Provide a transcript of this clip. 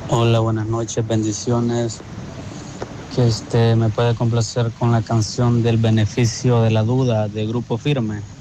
Hola, buenas noches, bendiciones. Que me puede complacer con la canción del beneficio de la duda de Grupo Firme.